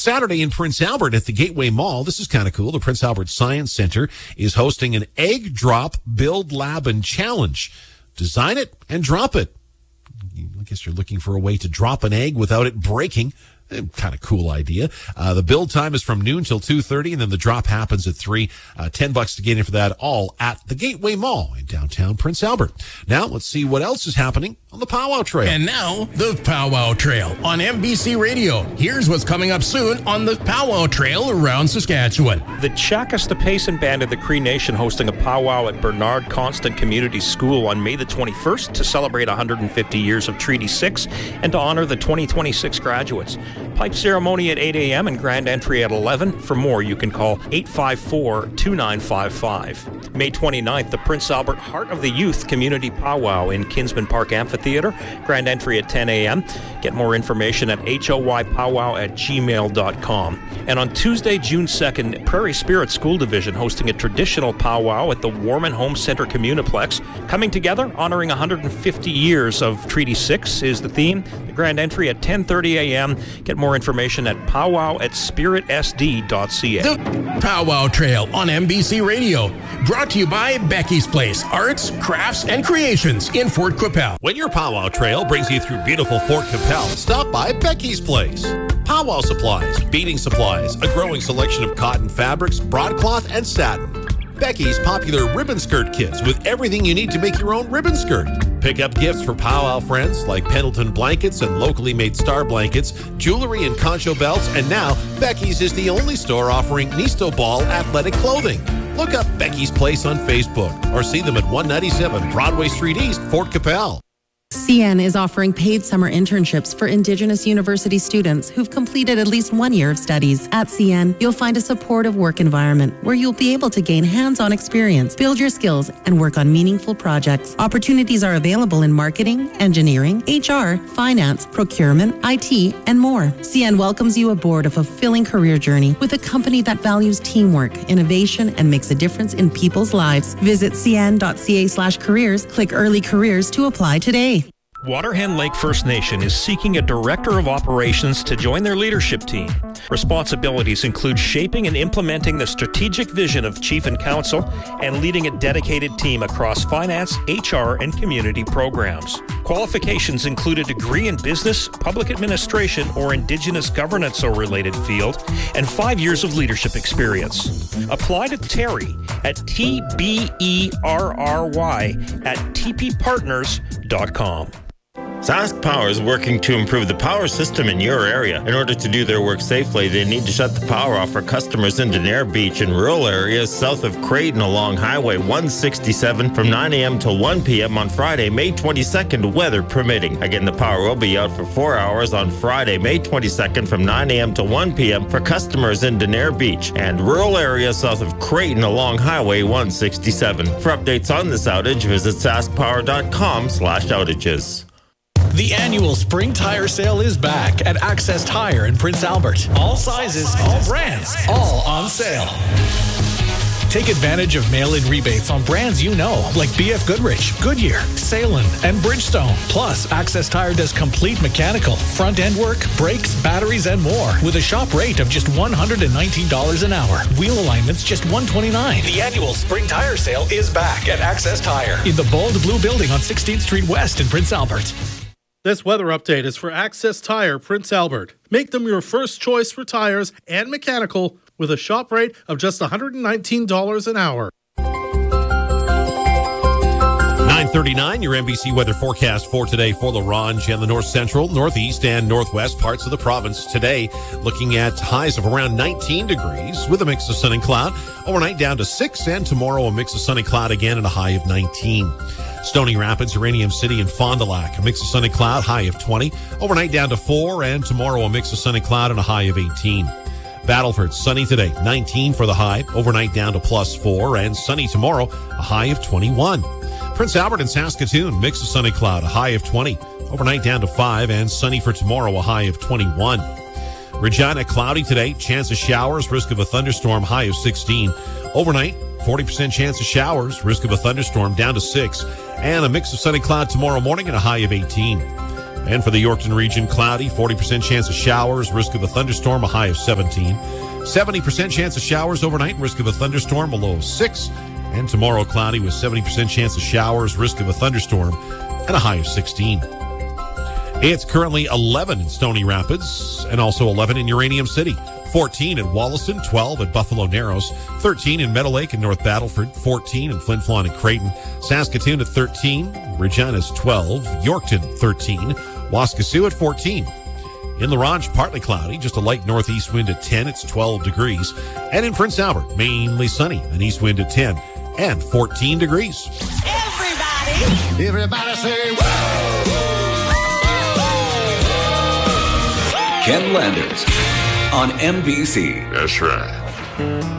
Saturday in Prince Albert at the Gateway Mall. This is kind of cool. The Prince Albert Science Center is hosting an egg drop build lab and challenge. Design it and drop it. I guess you're looking for a way to drop an egg without it breaking. Kind of cool idea. The build time is from noon till 2:30, and then the drop happens at 3. $10 to get in for that, all at the Gateway Mall in downtown Prince Albert. Now, let's see what else is happening on the Powwow Trail. And now, the Powwow Trail on MBC Radio. Here's what's coming up soon on the Powwow Trail around Saskatchewan. The Chakasta Payson Band of the Cree Nation hosting a powwow at Bernard Constant Community School on May the 21st to celebrate 150 years of Treaty 6 and to honor the 2026 graduates. Pipe ceremony at 8 a.m. and grand entry at 11. For more, you can call 854-2955. May 29th, the Prince Albert Heart of the Youth Community Powwow in Kinsman Park Amphitheatre. Grand entry at 10 a.m. Get more information at hoypowwow@gmail.com. And on Tuesday, June 2nd, Prairie Spirit School Division hosting a traditional powwow at the Warman Home Centre Communiplex. Coming together, honoring 150 years of Treaty 6 is the theme. The grand entry at 10:30 a.m. Get more information at powwow@spiritsd.ca. The Powwow Trail on MBC Radio. Brought to you by Becky's Place, Arts, Crafts, and Creations in Fort Qu'Appelle. When your Powwow Trail brings you through beautiful Fort Qu'Appelle, stop by Becky's Place. Powwow supplies, beading supplies, a growing selection of cotton fabrics, broadcloth, and satin. Becky's popular ribbon skirt kits with everything you need to make your own ribbon skirt. Pick up gifts for powwow friends like Pendleton blankets and locally made star blankets, jewelry and concho belts, and now Becky's is the only store offering Nisto Ball athletic clothing. Look up Becky's Place on Facebook or see them at 197 Broadway Street East, Fort Qu'Appelle. CN is offering paid summer internships for Indigenous university students who've completed at least 1 year of studies. At CN, you'll find a supportive work environment where you'll be able to gain hands-on experience, build your skills, and work on meaningful projects. Opportunities are available in marketing, engineering, HR, finance, procurement, IT, and more. CN welcomes you aboard a fulfilling career journey with a company that values teamwork, innovation, and makes a difference in people's lives. Visit cn.ca/careers, click Early Careers to apply today. Waterhen Lake First Nation is seeking a director of operations to join their leadership team. Responsibilities include shaping and implementing the strategic vision of Chief and Council and leading a dedicated team across finance, HR, and community programs. Qualifications include a degree in business, public administration, or Indigenous governance or related field, and 5 years of leadership experience. Apply to Terry at TBERRY@tppartners.com. Sask Power is working to improve the power system in your area. In order to do their work safely, they need to shut the power off for customers in Denair Beach and rural areas south of Creighton along Highway 167 from 9 a.m. till 1 p.m. on Friday, May 22nd, weather permitting. Again, the power will be out for 4 hours on Friday, May 22nd from 9 a.m. till 1 p.m. for customers in Denair Beach and rural areas south of Creighton along Highway 167. For updates on this outage, visit saskpower.com/outages. The annual spring tire sale is back at Access Tire in Prince Albert. All sizes, all brands, all on sale. Take advantage of mail-in rebates on brands you know, like BF Goodrich, Goodyear, Salem, and Bridgestone. Plus, Access Tire does complete mechanical, front-end work, brakes, batteries, and more, with a shop rate of just $119 an hour. Wheel alignments just $129. The annual spring tire sale is back at Access Tire in the bold blue building on 16th Street West in Prince Albert. This weather update is for Access Tire, Prince Albert. Make them your first choice for tires and mechanical with a shop rate of just $119 an hour. 9:39, your NBC weather forecast for today for La Ronge and the north central, northeast, and northwest parts of the province. Today, looking at highs of around 19 degrees with a mix of sun and cloud. Overnight down to 6, and tomorrow a mix of sun and cloud again and a high of 19. Stony Rapids, Uranium City, and Fond du Lac, a mix of sun and cloud, high of 20. Overnight down to 4, and tomorrow a mix of sun and cloud and a high of 18. Battleford, sunny today, 19 for the high. Overnight down to +4, and sunny tomorrow, a high of 21. Prince Albert and Saskatoon, mix of sun and cloud, a high of 20. Overnight down to 5, and sunny for tomorrow, a high of 21. Regina, cloudy today, chance of showers, risk of a thunderstorm, high of 16. Overnight, 40% chance of showers, risk of a thunderstorm, down to 6. And a mix of sun and cloud tomorrow morning and a high of 18. And for the Yorkton region, cloudy, 40% chance of showers, risk of a thunderstorm, a high of 17. 70% chance of showers overnight, risk of a thunderstorm, a low of 6. And tomorrow, cloudy with 70% chance of showers, risk of a thunderstorm, and a high of 16. It's currently 11 in Stony Rapids and also 11 in Uranium City. 14 in Wollaston, 12 at Buffalo Narrows, 13 in Meadow Lake and North Battleford, 14 in Flin Flon and Creighton, Saskatoon at 13, Regina's 12, Yorkton 13, Waskesiu at 14. In La Ronge, partly cloudy, just a light northeast wind at 10, it's 12 degrees. And in Prince Albert, mainly sunny, an east wind at 10 and 14 degrees. Everybody say, whoa! Ken Landers on NBC. That's right.